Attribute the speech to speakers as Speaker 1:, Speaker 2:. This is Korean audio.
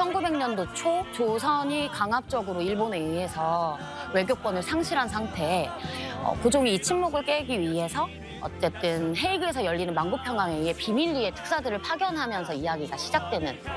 Speaker 1: 1900년도 초 조선이 강압적으로 일본에 의해서 외교권을 상실한 상태에 고종이 이 침묵을 깨기 위해서 어쨌든 헤이그에서 열리는 만국평화회의에 비밀리에 특사들을 파견하면서 이야기가 시작되는